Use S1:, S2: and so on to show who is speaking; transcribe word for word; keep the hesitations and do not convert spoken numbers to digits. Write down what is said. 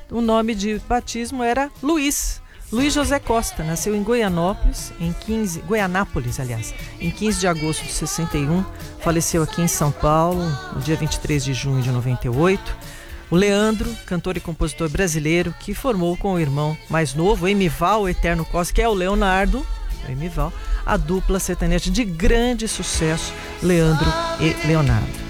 S1: o nome de batismo era Luiz. Luiz José Costa nasceu em Goianópolis, em quinze, Goianápolis, aliás, em quinze de agosto de sessenta e um, faleceu aqui em São Paulo, no dia vinte e três de junho de noventa e oito. O Leandro, cantor e compositor brasileiro, que formou com o irmão mais novo, Emival, o Eterno Costa, que é o Leonardo, o Emival, a dupla sertaneja de grande sucesso, Leandro e Leonardo.